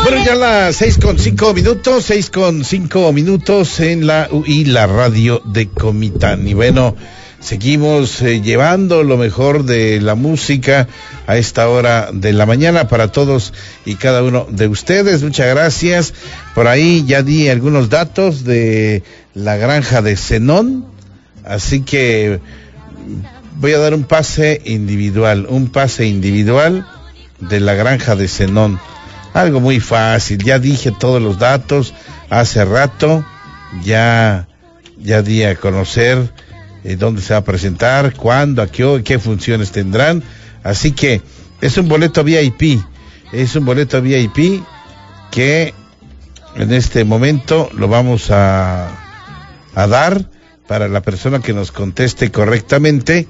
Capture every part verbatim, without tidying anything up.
Bueno, ya las seis con cinco minutos, seis con cinco minutos en la U I, la radio de Comitán. Y bueno, seguimos eh, llevando lo mejor de la música a esta hora de la mañana para todos y cada uno de ustedes. Muchas gracias. Por ahí ya di algunos datos de la granja de Zenón, así que voy a dar un pase individual, un pase individual de la granja de Zenón. Algo muy fácil, ya dije todos los datos hace rato, ya, ya di a conocer eh, dónde se va a presentar, cuándo, a qué hora, qué funciones tendrán, así que es un boleto V I P, es un boleto V I P que en este momento lo vamos a, a dar para la persona que nos conteste correctamente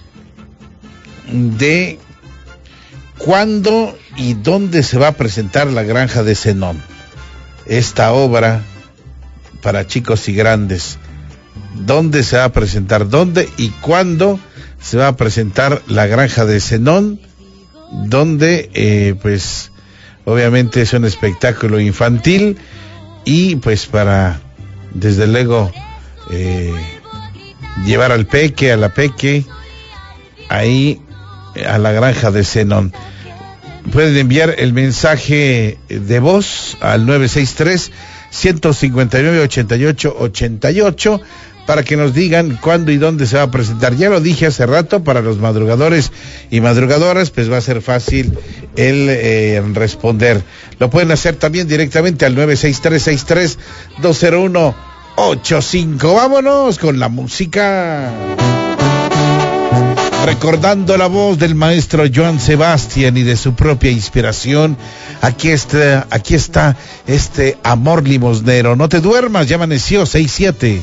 de cuándo y dónde se va a presentar la granja de Zenón, esta obra para chicos y grandes. ¿Dónde se va a presentar? ¿Dónde y cuándo se va a presentar la granja de Zenón? Donde, eh, pues, obviamente es un espectáculo infantil y, pues, para, desde luego, eh, llevar al peque, a la peque, ahí, a la granja de Zenón. Pueden enviar el mensaje de voz al nueve seis tres, uno cinco nueve, ocho ocho ocho ocho para que nos digan cuándo y dónde se va a presentar. Ya lo dije hace rato, para los madrugadores y madrugadoras, pues va a ser fácil el eh, responder. Lo pueden hacer también directamente al nueve seis tres, seis tres dos cero uno ocho cinco. Vámonos con la música. Recordando la voz del maestro Joan Sebastián y de su propia inspiración, aquí está, aquí está este amor limosnero. No te duermas, ya amaneció, seis siete.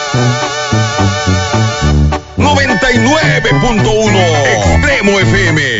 noventa y nueve punto uno Extremo F M.